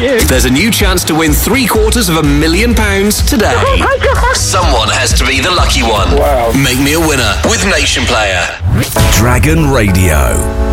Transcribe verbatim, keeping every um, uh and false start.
you. There's a new chance to win three quarters of a million pounds today. Oh my God. Someone has to be the lucky one. Wow. Make me a winner with Nation Player. Dragon Radio.